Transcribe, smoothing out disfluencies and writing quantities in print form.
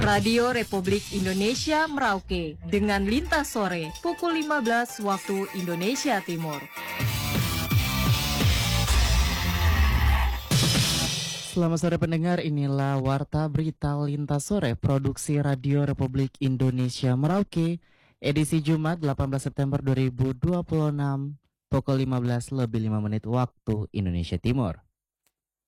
Radio Republik Indonesia Merauke dengan Lintas Sore pukul 15 waktu Indonesia Timur. Selamat sore pendengar, inilah Warta Berita Lintas Sore Produksi Radio Republik Indonesia Merauke, edisi Jumat 18 September 2026 pukul 15 lebih 5 menit waktu Indonesia Timur.